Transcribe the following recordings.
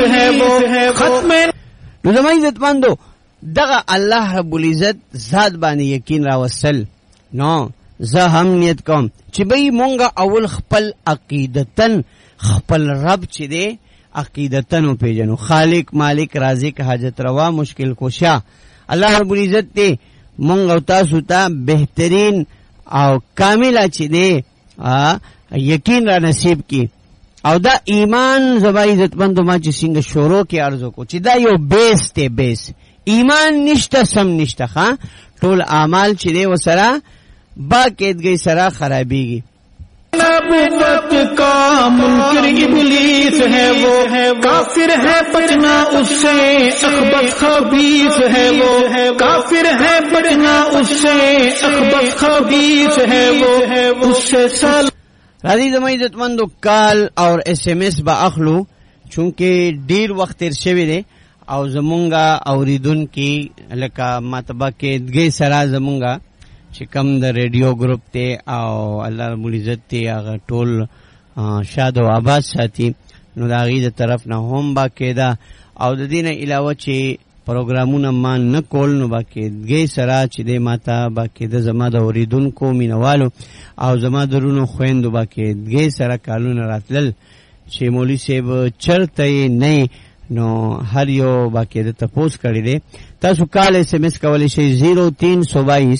है वो खत्म. نو زما عزت مندو دغه الله رب العزت ذات باندې یقین راوصل نو زه هم نیت کوم چې به مونږه اول خپل عقیدتن خپل رب چې دی عقیدتن پیژنو خالق مالک رازق حاجت روا مشکل کوشا الله رب العزت دی مونږ او تاسو ته بهترین او کامله چې دی یقین را نصیب کی او دا ایمان زما عزت مندو ما چې څنګه شروع کې عرض کو چې دا یو بیس ته بیس ایمان نشته سم نشته ها ټول اعمال چې دی وسره با کېدګي سره خرابيږي. नबूवत का मुनकर इब्लीस है वो काफिर है बचना उससे अखबस खबीस है वो काफिर है बचना उससे अखबस खबीस है वो उससे साल راځي زما عزت مندو کال اور ایس ایم ایس با اخلو چونکه ډیر وخت تیر شوی دی او زمونږه اوریدونکو لکه مطبع کېدګي سره زمونږه چې کم د ریډیو ګروپ ته او الله رب العزت ته هغه ټول شاد او آباد ساتي نو دا غي د طرف نه هم با کېدا او د دینه علاوه چې پروګرامونه مان نه کول نو با کېدګي سره چې د ماته با کېده زما د اوریدونکو مینوالو او زما درونو خويندو با کېدګي سره کالونه راتلل چې مولوی صاحب چرته نه نو هر یو با کېده تاسو کړی دي تاسو کال اس ام اس کولای شئ 0322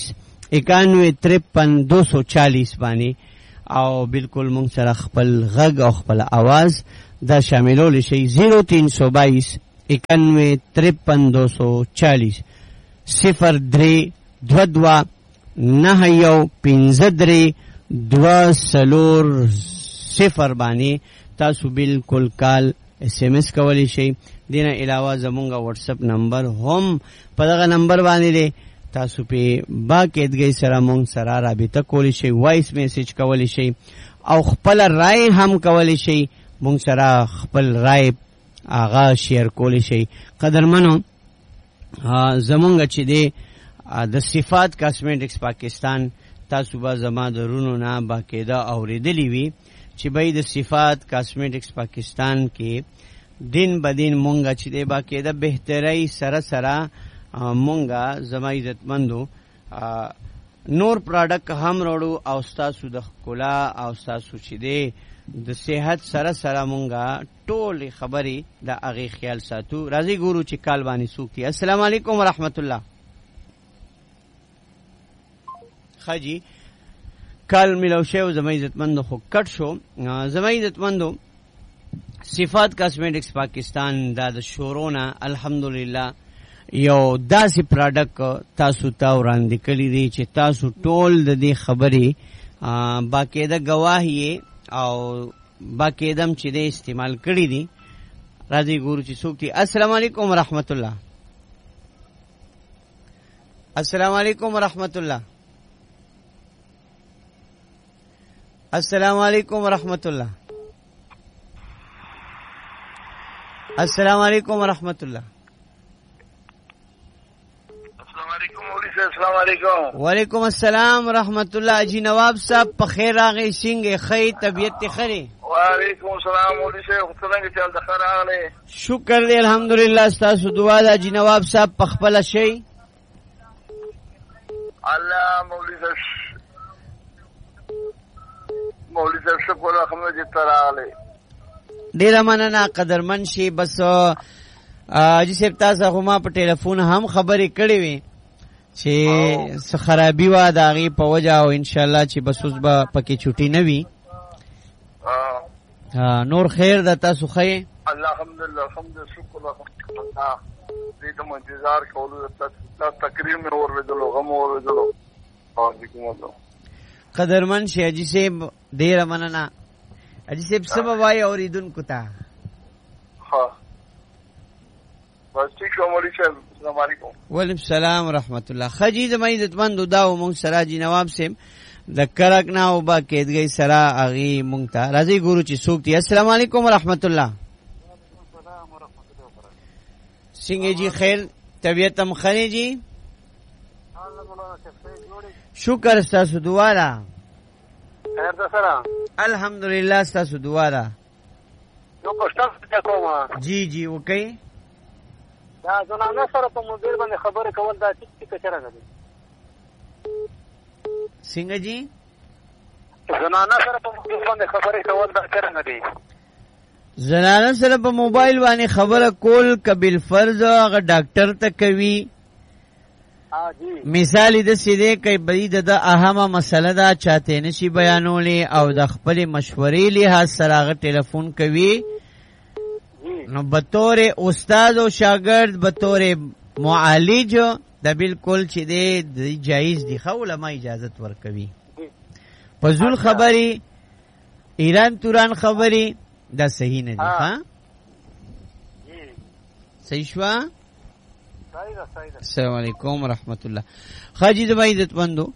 9153 باندې او بالکل مونږ سره خپل غږ او خپل आवाज دا شاملول شي 0322 9153 03 22 0 باندې تاسو بالکل کال اس ام اس کولی شئ. دینه علاوه زمونږه واتس اپ نمبر هم په دغه نمبر باندې دی تاسو په با کېدګي سره مونږ سره رابطه کولی شئ وایس میسج کولی شئ او خپل رائے هم کولی شئ مونږ سره خپل رائے آغا شیر کولی شئ. قدرمنو زمونږ چې دی د صفات کاسمیټکس پاکستان تاسو به زما درونو نه باقاعده اوریدلی وي چې به د صفات کاسمیټکس پاکستان کې دین بدین مونږه چې دی باقاعده بهتري سره سره مونږه زما عزت مندو نور پروډکټ هم وروړو او تاسو د خلا او تاسو چې دی د صحت سره سره مونږه ټول خبري د اغه خیال ساتو. راځي ګورو چې کال باندې سوکي. السلام علیکم ورحمت الله. خاجي کال ملو شو زما عزت مندو خو کټ شو. زما عزت مندو صفات کاسمیټکس پاکستان دا د شورونا الحمدلله یو داسې پروډکټ تاسو ته وړاندې کړی دی چې تاسو ټول د دې خبرې باقاعده گواهی او باقاعده چې دې استعمال کړی دي. راځي ګورو چې څوک دي. السلام علیکم ورحمت الله. السلام علیکم ورحمت الله. السلام علیکم ورحمت الله. السلام علیکم ورحمت الله. السلام علیکم. وعلیکم السلام ورحمت الله. جی نواب صاحب په خیر راغی څنګه خی طبیعت ته خره؟ وعلیکم السلام مولوی صاحب څنګه چل د خیر راغلی؟ شکر دی الحمدلله. تاسو دعا ده جی نواب صاحب په خپل شي الله مولوی صاحب شکر الحمدلله تراله ډیر مننه قدرمن شي. بس اجي صاحب تاسو هم په ټلیفون هم خبرې کړې وي چې خرابي وا داغي په وجه او ان شاء الله چې بس اوس به پکې چټي نه وي. نور خیر د تاسو خې الحمدلله الحمدلله شکر الله دې ته انتظار کولو تاسو تقریر مې اوریدلو غم اوریدلو. قدرمن شي اجي صاحب ډیر مننه. اجي صاحب سبا وای اوریدونکو ته ها بس ٹھیک ہے مولوی صاحب. السلام علیکم. وعلیکم السلام ورحمت الله. خجی زما عزت مند دا او مونږ سره جی نواب سیم د کرک نه او با کېدګي سره اغي مونږ ته راځي ګورو چې څوک دی. السلام علیکم ورحمت الله. څنګه جی خیر طبیعت هم خني جی؟ شکر تاسو دعا را خیر ده سره الحمدلله تاسو دعا را نو پښتنه کومه جی وکي دا زنانه سره په موبایل باندې خبرې کول دا ټیک څنګه دي څنګه جی زنانه سره په موبایل باندې خبرې کول دا څنګه دي زنانه سره په موبایل باندې خبره کول کبل فرض هغه ډاکټر ته کوي مثال د سیده کوي بری د اهمه مسله دا چاته نشي بیانولې او د خپل مشورې لحاظ سره هغه ټلیفون کوي نو بطور استاد او شاگرد بطور معالج دا بالکل چې د جایز دي خو علماء اجازت ورکوي فزول خبري ایران توران خبري دا صحیح نه دي ها صحیح شو السلام علیکم ورحمت الله خاجی زبای عزت مندو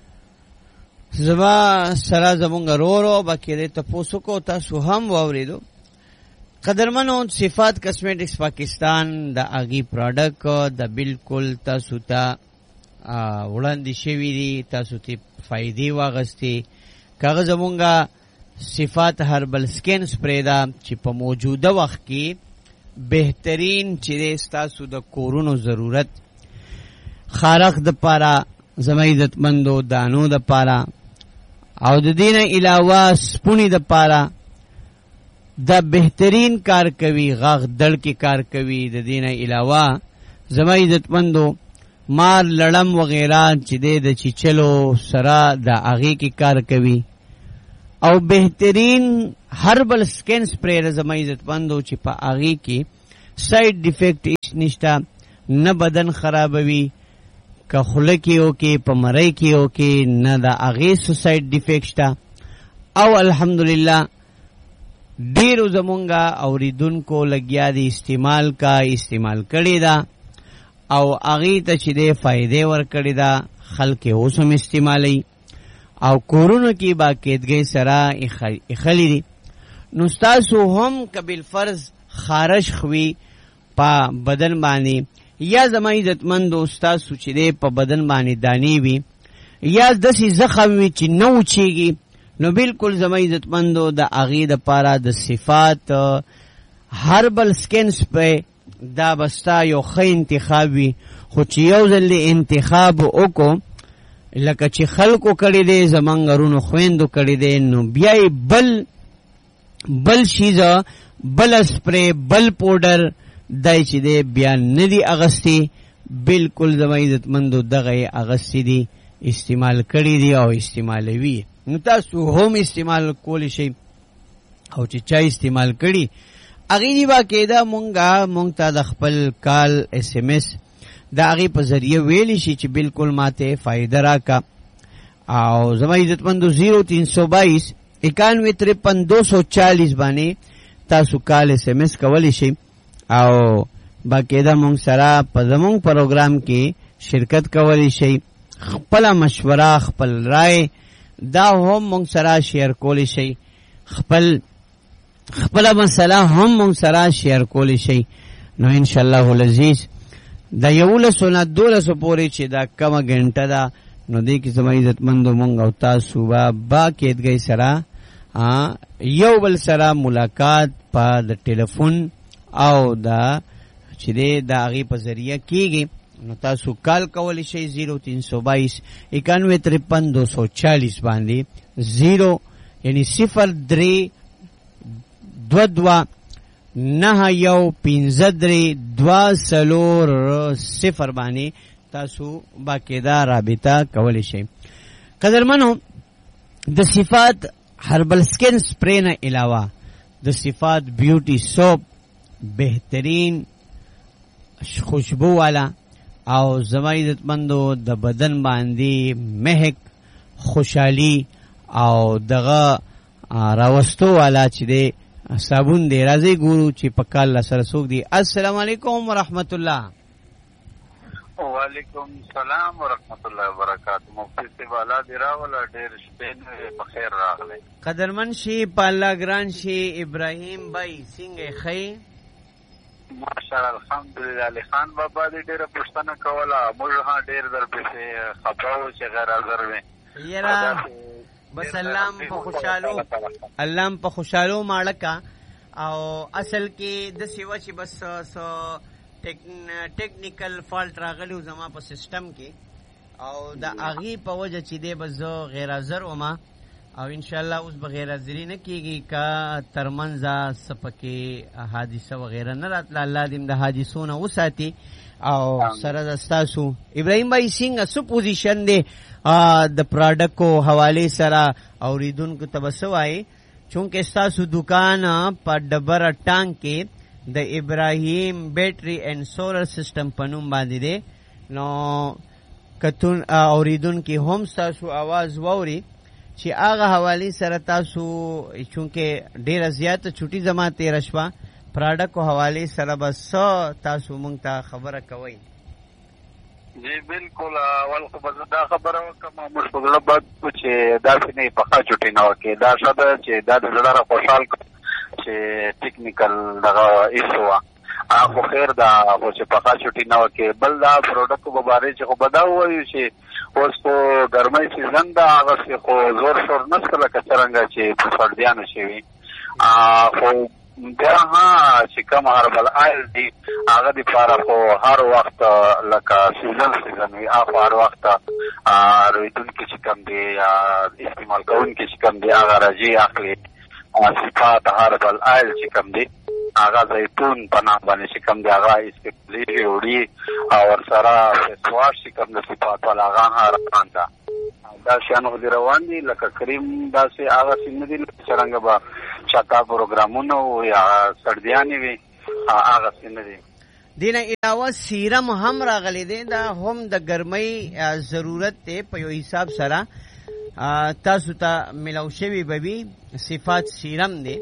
زبا سرا زمونږ رورو باکې ته پوسو کو تاسو هم واوریدو قدرمنو صفات کاسمیټکس پاکستان د اغي پروډکټ د بالکل تاسو ته وړاندې شوی دي تاسو ته فائدې واغستې کاغذ زمونږه صفات هربل سکین سپری دا چې په موجوده وخت کې بهترین چې تاسو د کورونو ضرورت خارق د پاره زما عزت مندو دانو د پاره او د دینه علاوه سپونی د پاره دا بهترین کار کوي غاغ دړ کې کار کوي د دینه علاوه زما عزت مندو مار لړم وغیرہ چې د چیچلو سرا د اغي کې کار کوي او بهترین هربل سکین سپری زما عزت مندو چې په اغي کې سایډ ډیفیکټ نشتا نه بدن خرابوي که خوله کې او کې په مړی کې او کې نه د اغي سایډ ډیفیکټ شتا او الحمدلله ډیرو زمونږه اوریدونکو لګیا دي استعمال کړي دا او اغي ته چې د فائدې ور کړي دا خلک اوس هم استعمالي او کورونو کې باقاعدګۍ سره اخلي دي نو تاسو هم کبل فرض خارج خوي په بدن باندې یا زما عزت مند استاد سوچې په بدن باندې دانی وي یا داسې زخم وي چې نو چیږي نو بالکل زما عزت مندو د اغي د پاره د صفات هربل سکین سپری دا بستا یو ښه انتخاب وي خو چې یو ځل انتخاب وکړو لکه چې خلکو کړي دي زمونږ غرونو خويندو کړي دي نو بیا بل شیزه بل سپری بل پودر دای چې دی بیا ندی اغستی بالکل زما عزت مندو دغه اغستی دی استعمال کړي دي او استعمالوي نو تاسو هم استعمال کولی شئ او چې چا استعمال کړي اغه دی باقاعده مونږ ته د خپل کال اس ام اس دا اغه په ذریعہ ویلی شي چې بالکل ماته فائدہ راکا او زما عزت مندو 0322 9153 باندې تاسو کال اس ام اس کولی شئ او باقاعده مونږ سره په زمونږ پروګرام کې شرکت کولی شئ خپل مشوره خپل رائے دا هم مونږ سره شیر کولی شئ خپل مسله هم مونږ سره شیر کولی شئ نو ان شاء الله العزیز دا یو سونه دوله پورې چې دا کمه غنټه دا نو دې کې زما عزت مندو مونږ او تاسو با کېدګي سره یو بل سره ملاقات په د ټلیفون او دا چې دا اغي په ذریعہ کیږي نو تاسو کال کولی شئ 0322 9153 240 باندې 0 یعنی 03 22 نه یو 15 2 0 باندې تاسو باقاعده رابطه کولی شئ قدرمنو د صفات هربل سکین سپری نه علاوه د صفات بیوټي سوپ بهترین خوشبو والا او زما عزت مندو د بدن باندې مهک خوشحالی او دغه راوستو والا چې دی صابون دی راځي ګورو چې په کال سره سوق دی السلام علیکم ورحمت الله وعلیکم السلام ورحمت الله وبرکاته مفتی سی والا دی راولا ډیر شپه په خیر راغلی قدرمن شي پالا ګران شي ابراهیم بای څنګه خی ماشاءالله الحمدلله علی خان بابا دې ډیره پښتنه کوله موږ ها ډیر در پېښه خپاو چې غیر حاضر وې یرا بس الله په خوشالو ماړکا او اصل کې د سیوا چې بس ټیکنیکل فالټ راغلی زما په سیستم کې او د اغي په وجه چې دی بس غیر حاضر وما او ان شاء الله اوس بغیر حاضری نه کیږي کا ترمنځ سپکه حادثه وغیرہ نه راتله. الله دې د حادثونو وساتي او سره د تاسو ابراهیم بھائی څنګه سو پوزیشن دی د پروډکټ کو حواله سره اوریدونکو تبسوای چونکه تاسو دکان په ډبره ټانک کې د ابراهیم بیټری اینڈ سولر سسٹم پنوم باندې دی. نو کتون اوریدون کې هم تاسو आवाज ووري چې هغه حواله سره تاسو چونکه ډیر زیات چټي زما تیر شوا پروډکټ کو حواله سره بس تاسو مونږ ته خبره کوي. جی بالکل اول خو بس دا خبره کوم مشغله بعد چې دا نه پخا چټي نه وکي دا شاده چې دا د لاره خوشحال چې ټیکنیکل دغه ایسوا اخو خیر دا خو چې پخا چټي نه وکي بل دا پروډکټ په باره چې خو بداو وایي چې اوس په ګرمۍ سیزن دا هغه خو زور شور نسله کڅرنګ چې په سردیانو شي خو بیا ها چې کوم هربل آیل دی هغه د پاره خو هر وخت لکه سیزن وي هغه هر وخت رویدون کې چې کوم دی استعمال کوون کې چې کوم دی هغه راځي اخلي صفات هربل آیل چې کوم دی هغه زیتون په نام باندې چې کوم دی هغه استعمالي وړي او سره فسواش چې کوم د صفات ولا هغه روان ده دا شانو دی روان دي لکه کریم داسې هغه سیمه دي څنګه به چاته پروګرامونو یا سردیانی وي هغه سیمه دي. دینه علاوه سیرم هم راغلی دی دا هم د ګرمۍ ضرورت ته په یو حساب سره تاسو ته ملو شوی ببي صفات سیرم دی.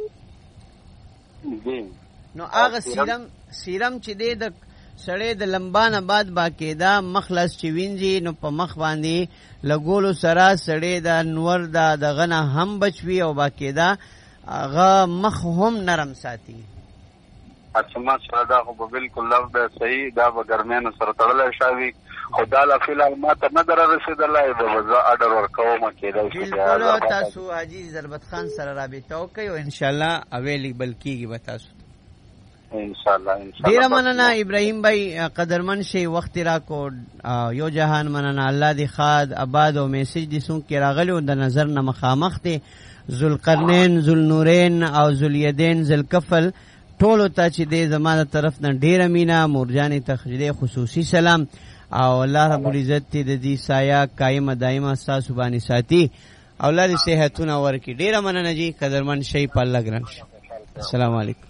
نو هغه سیرم چې دی د سړی د لمبانه بعد باقاعده مخلص چې وینځي نو په مخ باندې لګولو سره سړی د نور د غنه هم بچوي او باقاعده هغه مخ هم نرم ساتي. اچھا ماشاءالله دا خو بالکل لفظ صحیح دا به ګرمانو سره تړل شوی خدا لا فیلال ما ته نه در رسیدلای به زه اډر ورکوم کېدای شي. بالکل تاسو حاجی ضربت خان سره رابطه وکړئ او ان شاء الله اویلیبل کیږي به تاسو ان شاء الله. ډیر مننه ابراهیم بھائی قدرمن شي وخت را کو یو جهان مننه الله دی خاد آباد او میسج دي سون کې راغلی او د نظر نه مخامخ دي ذوالقرنین ذوالنورین او ذوالیدین ذوالکفل ټولو ته چې د زمانه طرف نه ډیر مینا مورجان تخجیل خصوصي سلام او الله رب العزت دې د دې سایه قائم دائمه تاسو باندې ساتي اولاد صحتونه ورکي. ډیر مننه جی قدرمن شي په الله ګران. السلام علیکم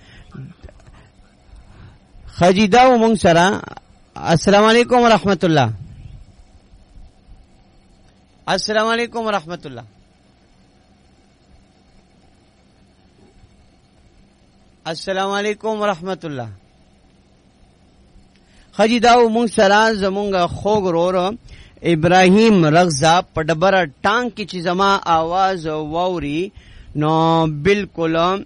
خجیدا ومن سره. السلام علیکم ورحمت الله. السلام علیکم ورحمت الله. السلام علیکم ورحمت الله. خجیدا ومن سره زمونږ خوګ رور ابراهیم رغزا په ډبره ټانک کې چې زما आवाज ووري نو بالکل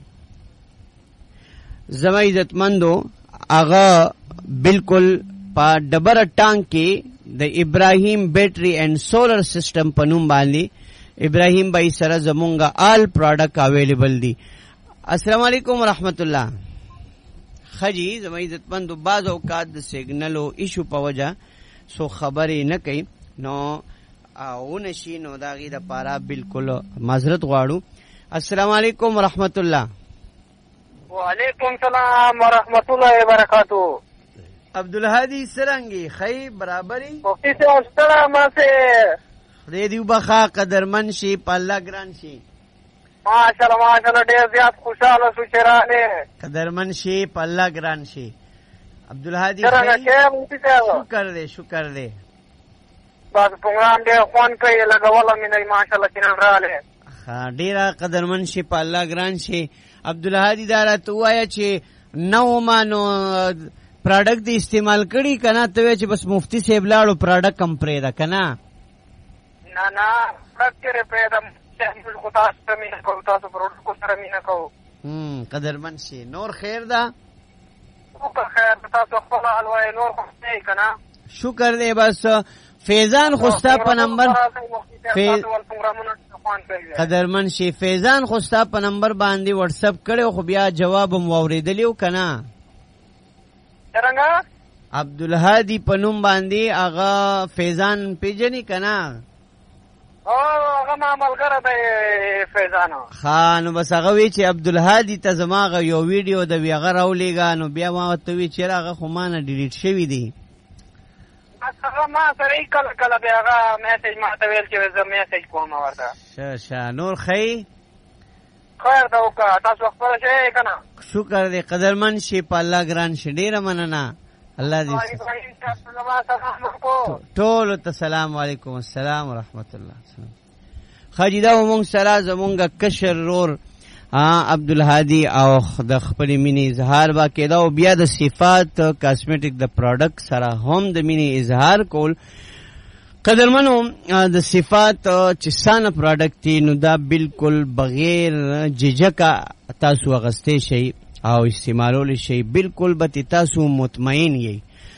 زما عزتمندو هغه بالکل په ډبره ټانک کې د ابراهیم بیټری اینڈ سولر سسٹم پنوم باندې ابراهیم بھائی سره زمونږه آل پروډکټ اویلیبل دي. السلام علیکم ورحمت الله. خجی زما عزتمندو بعض اوقات د سیګنلو ایشو په وجه سو خبرې نه کوي نو او نشي نو داغي د پاره بالکل معذرت غواړو. السلام علیکم ورحمت الله. وعلیکم السلام ورحمت الله وبرکاتہ. عبدالهادی سرنگی خی برابری مفتی سے السلام سے خدای دیو بخا قدرمن شي په الله ګران شي. ماشاءالله ډیر زیات خوشاله شو چرانه قدرمن شي په الله ګران شي. عبدالهادی شکر دے بس پروگرام ډیر خوان کوي لګوله مینه ماشاءالله کینن رااله ها ډیر قدرمن شي په الله ګران شي. عبدالهادی دارا تو وایا چې نو مانو پروډکټ دی استعمال کړي کنه ته چې بس مفتی صاحب لاړو پروډکټ کم پرې دا کنه نه پروډکټ پرې دا چې کو تاسو مینه کو تاسو پروډکټ کو سره مینه کو قدرمن شي. نور خیر دا خیر تاسو خپل الوای نور خو نه کنه شکر دې بس فیضان خوستا په نمبر قدرمن شي فیضان خوستا په نمبر باندې واتس اپ کړو خو بیا جواب هم واوریدلیو کنه څنګه عبدالهادی په نوم باندې هغه فیضان پیژني کنه هغه ما ملګری دی فیضانو نو بس هغه وی چې عبدالهادی ته زما هغه یو ویډیو د هغه راولېږه نو بیا ما ورته وی چې هغه خو ما نه ډیلیټ شوی دی هغه ما سره کله کله بیا هغه میسج ما ته ویل چې زه میسج کوم ورته شه نور خیر دا وکړه تاسو خپل شئ که نه شکر دی قدرمن شي په الله ګران شي ډېره مننه الله دې ټولو ته سلام علیکم السلام ورحمت الله خاجي دا مونږ سره زمونږ کشر رور عبدالهادی او د خپل مینې اظهار با کېدا او بیا د صفات کاسمیټک د پروډکټ سره هم د مینې اظهار کول قدرمنو د صفات چې سانه پروډکټ دی نو دا بالکل بغیر ججکا تاسو اغسته شي او استعمالول شي بالکل به تاسو مطمئن یې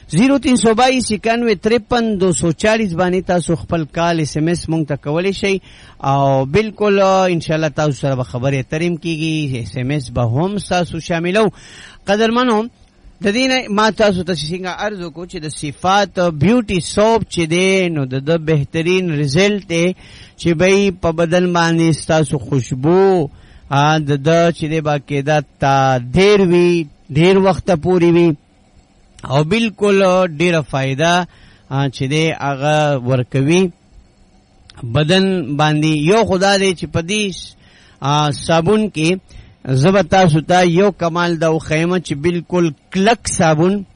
03229153 باندې تاسو خپل کال اس ام اس مونږ ته کولی شي او بالکل ان شاء الله تاسو سره خبرې تریم کیږي اس ام اس به هم تاسو شاملو قدرمنو د دې ما تاسو ته څنګه عرض وکړو چې د صفات بیوټي سوپ چې دی نو د بهترین رزلټ دی چې به په بدن باندې تاسو خوشبو د چې دی باقاعده تا ډیر وخت پوری وي او بالکل ډیره فائدہ چې دی هغه ورکوي بدن باندې یو خدا دی چې پدیش صابون کې زبتا ستا یو کمال دا خیمه چې بالکل کلک صابون